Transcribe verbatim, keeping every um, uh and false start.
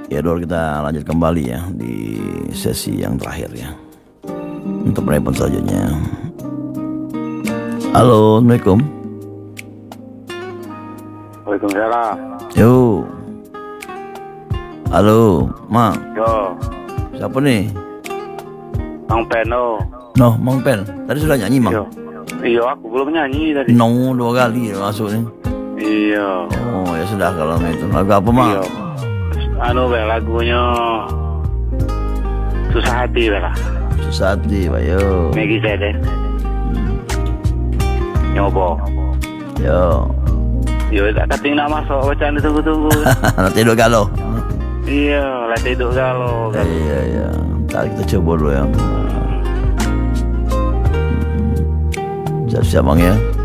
Ya, Dor, kita lanjut kembali ya di sesi yang terakhir ya. Untuk penelpon selanjutnya. Halo, Assalamualaikum. Waalaikumsalam. Yo. Halo, Mang. Yo, Siapa nih? Mang Peno. No, Mang Pen. Tadi sudah nyanyi, Mang. Yo. Iya, aku belum nyanyi tadi. No, dua kali masuk nih. Iya. Oh, ya sudah kalau itu. Lagu apa, Mang? Iya. Anu be lagunya Susah Hati be lah. Susah Hati, Pak. Yo. Megi Zede. Hmm. Nyobo. Yo. Yo, tak kating nak masuk bacaan ditunggu-tunggu. Nanti dua galau. Iya, lah tidur galau. Ya, iya, iya. Ntar kita coba dulu ya. Hmm. Siap-siap, Bang ya.